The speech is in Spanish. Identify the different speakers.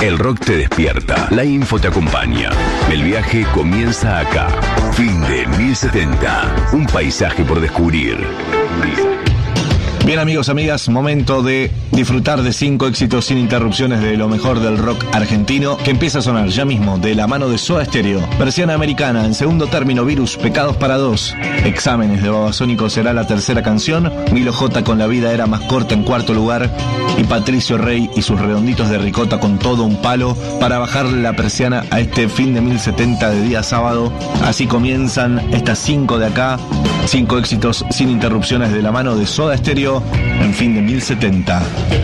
Speaker 1: El rock te despierta, la info te acompaña. El viaje comienza acá. Fin de 1070. Un paisaje por descubrir.
Speaker 2: Bien, amigos, amigas, momento de disfrutar de 5 éxitos sin interrupciones de lo mejor del rock argentino, que empieza a sonar ya mismo de la mano de Soda Stereo. Versión americana, en segundo término, Virus, Pecados para Dos. Exámenes de Babasónicos será la tercera canción. Milo J con La vida era más corta en cuarto lugar. Y Patricio Rey y sus redonditos de ricota con todo un palo para bajarle la persiana a este fin de 1070 de día sábado. Así comienzan estas 5 de acá. 5 éxitos sin interrupciones de la mano de Soda Stereo en fin de 1070.